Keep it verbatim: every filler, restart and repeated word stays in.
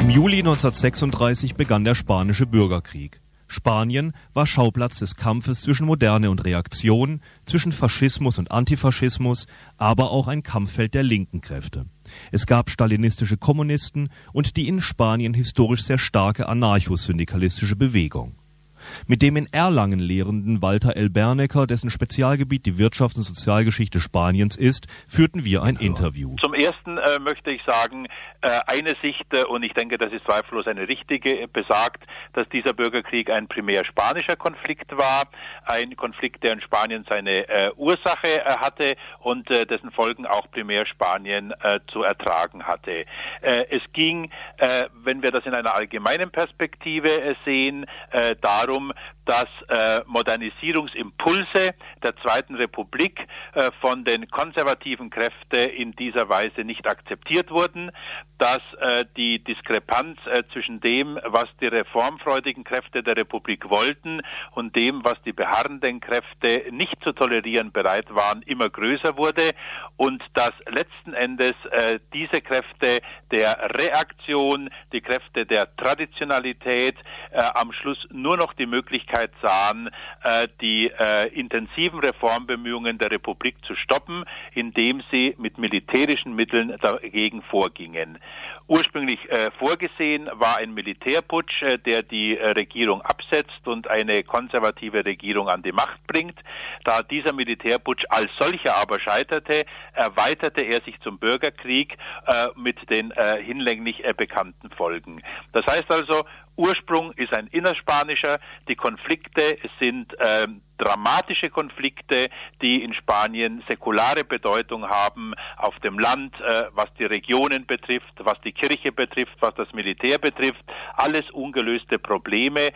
Im Juli neunzehnhundertsechsunddreißig begann der Spanische Bürgerkrieg. Spanien war Schauplatz des Kampfes zwischen Moderne und Reaktion, zwischen Faschismus und Antifaschismus, aber auch ein Kampffeld der linken Kräfte. Es gab stalinistische Kommunisten und die in Spanien historisch sehr starke anarcho-syndikalistische Bewegung. Mit dem in Erlangen lehrenden Walter L. Bernecker, dessen Spezialgebiet die Wirtschafts- und Sozialgeschichte Spaniens ist, führten wir ein Interview. Zum Ersten äh, möchte ich sagen, äh, eine Sicht, äh, und ich denke, das ist zweifellos eine richtige, äh, besagt, dass dieser Bürgerkrieg ein primär spanischer Konflikt war, ein Konflikt, der in Spanien seine äh, Ursache äh, hatte und äh, dessen Folgen auch primär Spanien äh, zu ertragen hatte. Äh, es ging, äh, wenn wir das in einer allgemeinen Perspektive äh, sehen, äh, darum, dass äh, Modernisierungsimpulse der Zweiten Republik äh, von den konservativen Kräften in dieser Weise nicht akzeptiert wurden, dass äh, die Diskrepanz äh, zwischen dem, was die reformfreudigen Kräfte der Republik wollten und dem, was die beharrenden Kräfte nicht zu tolerieren bereit waren, immer größer wurde und dass letzten Endes äh, diese Kräfte der Reaktion, die Kräfte der Traditionalität äh, am Schluss nur noch die Möglichkeit sahen, äh, die äh, intensiven Reformbemühungen der Republik zu stoppen, indem sie mit militärischen Mitteln dagegen vorgingen. Ursprünglich äh, vorgesehen war ein Militärputsch, äh, der die äh, Regierung absetzt und eine konservative Regierung an die Macht bringt. Da dieser Militärputsch als solcher aber scheiterte, erweiterte er sich zum Bürgerkrieg äh, mit den äh, hinlänglich äh, bekannten Folgen. Das heißt also, Ursprung ist ein innerspanischer, die Konflikte sind ähm, dramatische Konflikte, die in Spanien säkulare Bedeutung haben, auf dem Land, äh, was die Regionen betrifft, was die Kirche betrifft, was das Militär betrifft, alles ungelöste Probleme,